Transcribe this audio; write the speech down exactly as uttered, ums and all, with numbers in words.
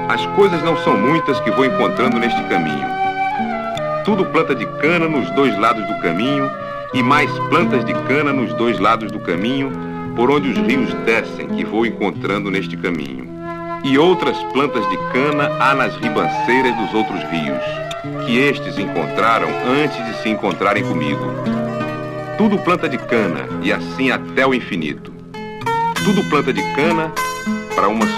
As coisas não são muitas que vou encontrando neste caminho. Tudo planta de cana nos dois lados do caminho, e mais plantas de cana nos dois lados do caminho, por onde os rios descem, que vou encontrando neste caminho. E outras plantas de cana há nas ribanceiras dos outros rios, que estes encontraram antes de se encontrarem comigo. Tudo planta de cana, e assim até o infinito. Tudo planta de cana para uma